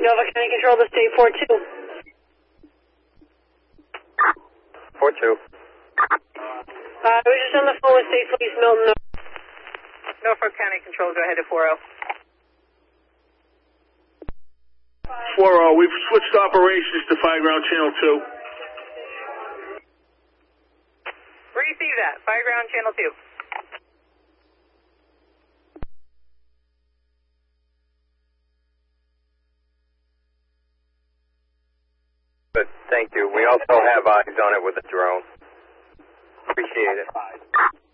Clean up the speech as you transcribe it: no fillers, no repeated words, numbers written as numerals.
Nova County Control to State 4-2. 4-2. We're just on the phone with State Police Milton. Norfolk County Control, go ahead to 4-0. 4-0, we've switched operations to Fire Ground Channel 2. Receive that. Fire Ground Channel 2. Good, thank you. We also have eyes on it with a drone. Appreciate it.